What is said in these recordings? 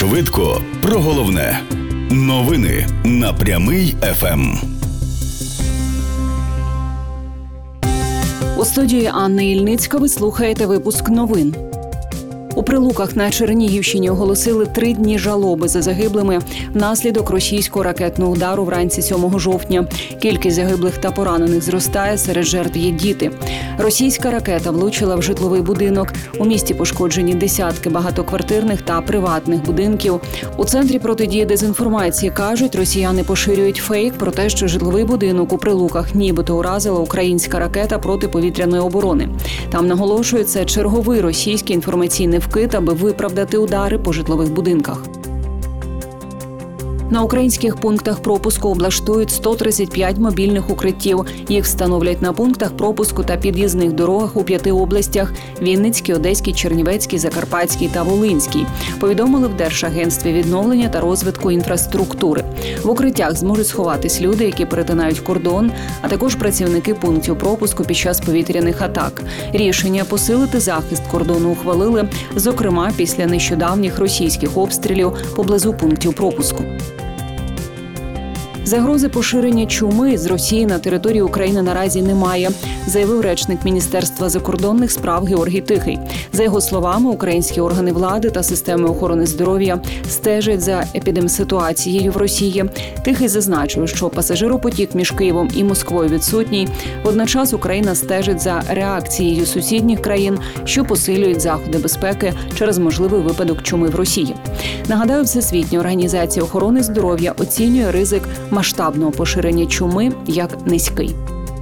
Швидко про головне. Новини на Прямий ФМ. У студії Анна Ільницька ви слухаєте випуск новин. У Прилуках на Чернігівщині оголосили 3 дні жалоби за загиблими внаслідок російського ракетного удару вранці 7 жовтня. Кількість загиблих та поранених зростає, серед жертв є діти. Російська ракета влучила в житловий будинок. У місті пошкоджені десятки багатоквартирних та приватних будинків. У Центрі протидії дезінформації кажуть, росіяни поширюють фейк про те, що житловий будинок у Прилуках нібито уразила українська ракета протиповітряної оборони. Там наголошують, це черговий російський інформаційний вкид, аби виправдати удари по житлових будинках. На українських пунктах пропуску облаштують 135 мобільних укриттів. Їх встановлять на пунктах пропуску та під'їзних дорогах у 5 областях – Вінницькій, Одеській, Чернівецькій, Закарпатській та Волинській. Повідомили в Держагентстві відновлення та розвитку інфраструктури. В укриттях зможуть сховатись люди, які перетинають кордон, а також працівники пунктів пропуску під час повітряних атак. Рішення посилити захист кордону ухвалили, зокрема, після нещодавніх російських обстрілів поблизу пунктів пропуску. Загрози поширення чуми з Росії на території України наразі немає, заявив речник Міністерства закордонних справ Георгій Тихий. За його словами, українські органи влади та системи охорони здоров'я стежать за епідемситуацією в Росії. Тихий зазначив, що пасажиропотік між Києвом і Москвою відсутній. Водночас Україна стежить за реакцією сусідніх країн, що посилюють заходи безпеки через можливий випадок чуми в Росії. Нагадаю, Всесвітня організація охорони здоров'я оцінює ризик масштабного поширення чуми як низький.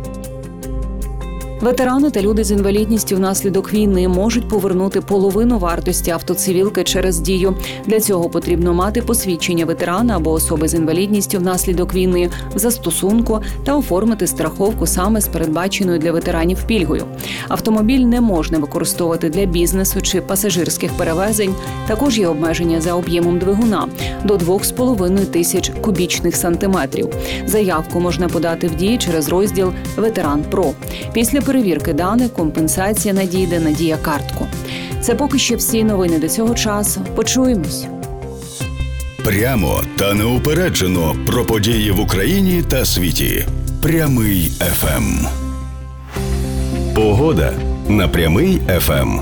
Ветерани та люди з інвалідністю внаслідок війни можуть повернути половину вартості автоцивілки через Дію. Для цього потрібно мати посвідчення ветерана або особи з інвалідністю внаслідок війни в застосунку та оформити страховку саме з передбаченою для ветеранів пільгою. Автомобіль не можна використовувати для бізнесу чи пасажирських перевезень. Також є обмеження за об'ємом двигуна – до 2,5 тисяч кубічних сантиметрів. Заявку можна подати в Дії через розділ «Ветеран ПРО». Після перевірки даних компенсація надійде на Дія-картку. Це поки що всі новини до цього часу. Почуємось. Прямо та неупереджено про події в Україні та світі. Прямий ФМ. Погода на Прямий ФМ.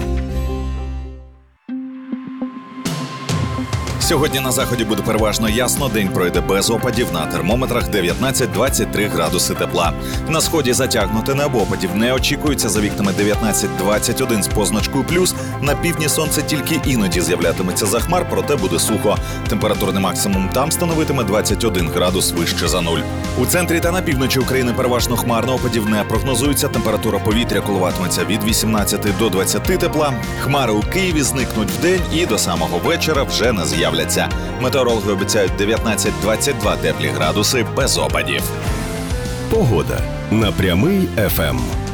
Сьогодні на заході буде переважно ясно, день пройде без опадів, на термометрах 19-23 градуси тепла. На сході затягнуте небо, опадів не очікується, за вікнами 19-21 з позначкою плюс. На півдні сонце тільки іноді з'являтиметься за хмар, проте буде сухо. Температурний максимум там становитиме 21 градус вище за нуль. У центрі та на півночі України переважно хмарно, опадів не прогнозується, температура повітря коливатиметься від 18 до 20 тепла. Хмари у Києві зникнуть вдень і до самого вечора вже не з'являться. Метеорологи обіцяють 19-22 теплі градуси без опадів. Погода на Прямий ФМ.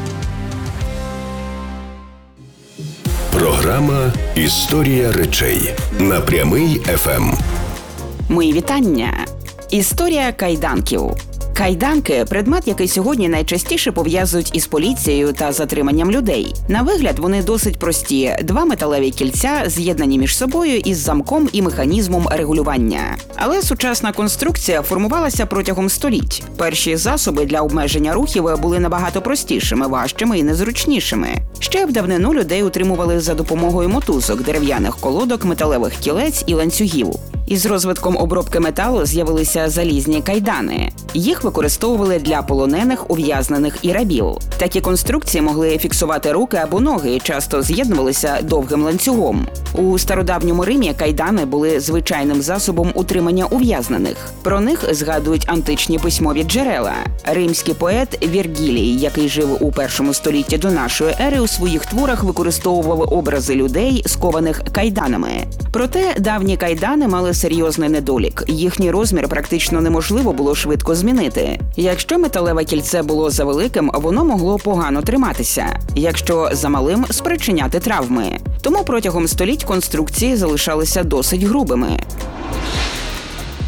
Програма «Історія речей» на Прямий ФМ. Мої вітання. Історія кайданків. Кайданки – предмет, який сьогодні найчастіше пов'язують із поліцією та затриманням людей. На вигляд вони досить прості – 2 металеві кільця, з'єднані між собою із замком і механізмом регулювання. Але сучасна конструкція формувалася протягом століть. Перші засоби для обмеження рухів були набагато простішими, важчими і незручнішими. Ще в давнину людей утримували за допомогою мотузок, дерев'яних колодок, металевих кілець і ланцюгів. Із розвитком обробки металу з'явилися залізні кайдани. Їх використовували для полонених, ув'язнених і рабів. Такі конструкції могли фіксувати руки або ноги і часто з'єднувалися довгим ланцюгом. У стародавньому Римі кайдани були звичайним засобом утримання ув'язнених. Про них згадують античні письмові джерела. Римський поет Віргілій, який жив у 1 столітті до нашої ери, у своїх творах використовував образи людей, скованих кайданами. Проте давні кайдани мали серйозний недолік. Їхній розмір практично неможливо було швидко змінити. Якщо металеве кільце було завеликим, воно могло погано триматися. Якщо замалим – спричиняти травми. Тому протягом століть конструкції залишалися досить грубими.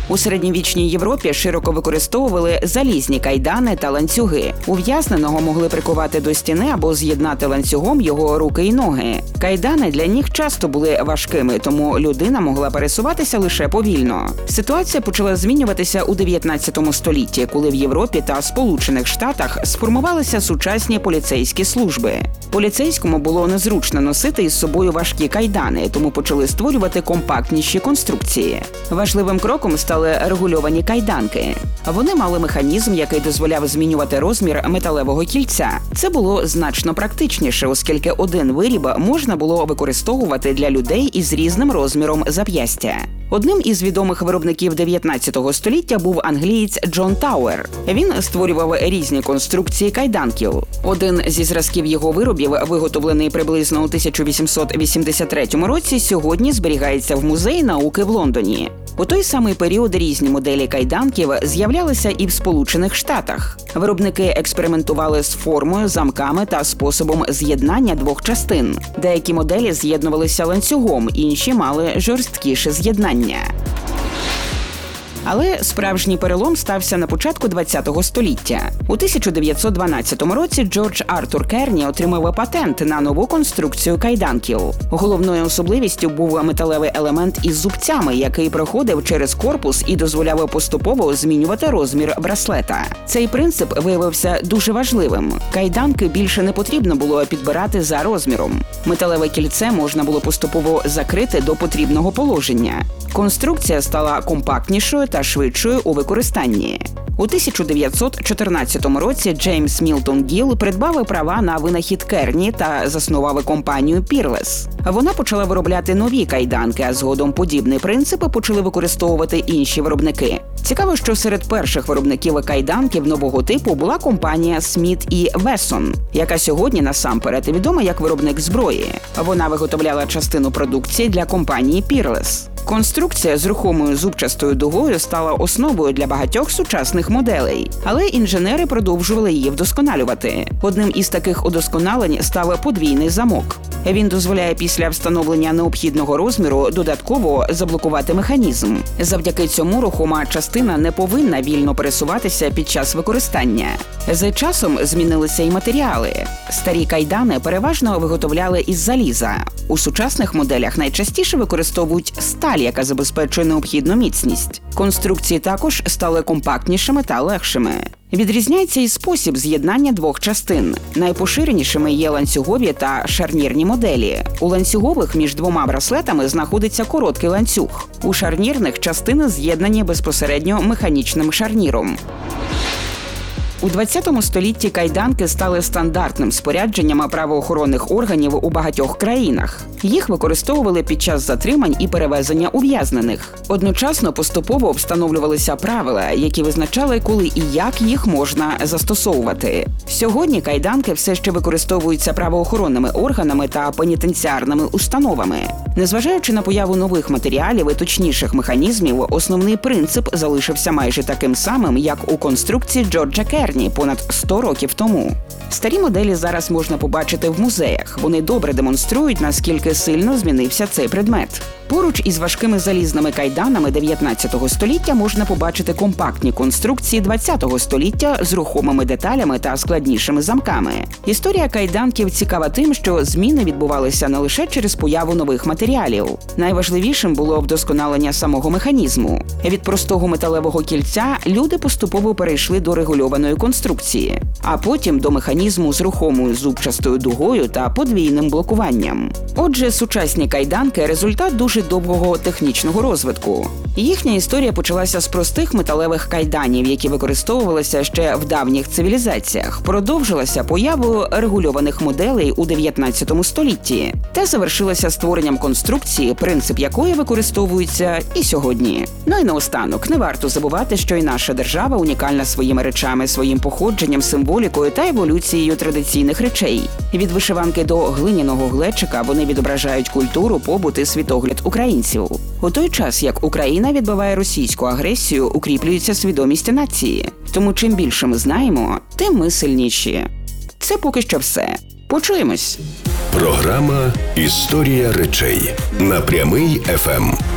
У середньовічній Європі широко використовували залізні кайдани та ланцюги. Ув'язненого могли прикувати до стіни або з'єднати ланцюгом його руки й ноги. Кайдани для ніг часто були важкими, тому людина могла пересуватися лише повільно. Ситуація почала змінюватися у 19 столітті, коли в Європі та Сполучених Штатах сформувалися сучасні поліцейські служби. Поліцейському було незручно носити із собою важкі кайдани, тому почали створювати компактніші конструкції. Важливим кроком стали регульовані кайданки. Вони мали механізм, який дозволяв змінювати розмір металевого кільця. Це було значно практичніше, оскільки один виріб можна було використовувати для людей із різним розміром зап'ястя. Одним із відомих виробників 19 століття був англієць Джон Тауер. Він створював різні конструкції кайданків. Один зі зразків його виробів, виготовлений приблизно у 1883 році, сьогодні зберігається в Музеї науки в Лондоні. У той самий період різні моделі кайданків з'являлися і в Сполучених Штатах. Виробники експериментували з формою, замками та способом з'єднання двох частин. Деякі моделі з'єднувалися ланцюгом, інші мали жорсткіше з'єднання. Але справжній перелом стався на початку ХХ століття. У 1912 році Джордж Артур Керні отримав патент на нову конструкцію кайданків. Головною особливістю був металевий елемент із зубцями, який проходив через корпус і дозволяв поступово змінювати розмір браслета. Цей принцип виявився дуже важливим. Кайданки більше не потрібно було підбирати за розміром. Металеве кільце можна було поступово закрити до потрібного положення. Конструкція стала компактнішою та швидшою у використанні. У 1914 році Джеймс Мілтон Гіл придбав права на винахід Керні та заснував компанію Peerless. Вона почала виробляти нові кайданки, а згодом подібний принцип почали використовувати інші виробники. Цікаво, що серед перших виробників кайданків нового типу була компанія Smith & Wesson, яка сьогодні насамперед відома як виробник зброї. Вона виготовляла частину продукції для компанії Peerless. Конструкція з рухомою зубчастою дугою стала основою для багатьох сучасних моделей, але інженери продовжували її вдосконалювати. Одним із таких удосконалень став подвійний замок. Він дозволяє після встановлення необхідного розміру додатково заблокувати механізм. Завдяки цьому рухома частина не повинна вільно пересуватися під час використання. З часом змінилися й матеріали. Старі кайдани переважно виготовляли із заліза. У сучасних моделях найчастіше використовують сталь, яка забезпечує необхідну міцність. Конструкції також стали компактнішими та легшими. Відрізняється і спосіб з'єднання двох частин. Найпоширенішими є ланцюгові та шарнірні моделі. У ланцюгових між двома браслетами знаходиться короткий ланцюг. У шарнірних частини з'єднані безпосередньо механічним шарніром. У 20 столітті кайданки стали стандартним спорядженням правоохоронних органів у багатьох країнах. Їх використовували під час затримань і перевезення ув'язнених. Одночасно поступово встановлювалися правила, які визначали, коли і як їх можна застосовувати. Сьогодні кайданки все ще використовуються правоохоронними органами та пенітенціарними установами. Незважаючи на появу нових матеріалів і точніших механізмів, основний принцип залишився майже таким самим, як у конструкції Джорджа Керні понад 100 років тому. Старі моделі зараз можна побачити в музеях. Вони добре демонструють, наскільки сильно змінився цей предмет. Поруч із важкими залізними кайданами 19 століття можна побачити компактні конструкції 20 століття з рухомими деталями та складнішими замками. Історія кайданків цікава тим, що зміни відбувалися не лише через появу нових матеріалів. Найважливішим було вдосконалення самого механізму. Від простого металевого кільця люди поступово перейшли до регульованої конструкції, а потім до механізму з рухомою зубчастою дугою та подвійним блокуванням. Отже, сучасні кайданки – результат дуже довгого технічного розвитку. Їхня історія почалася з простих металевих кайданів, які використовувалися ще в давніх цивілізаціях, продовжилася появою регульованих моделей у 19 столітті та завершилася створенням конструкції, принцип якої використовується і сьогодні. Ну і наостанок, не варто забувати, що і наша держава унікальна своїми речами, своїм походженням, символікою та еволюцією традиційних речей. Від вишиванки до глиняного глечика вони відображають культуру, побут і світогляд українців. У той час, як Україна відбиває російську агресію, укріплюється свідомість нації. Тому чим більше ми знаємо, тим ми сильніші. Це поки що все. Почуємось! Програма «Історія речей» на Прямий ФМ.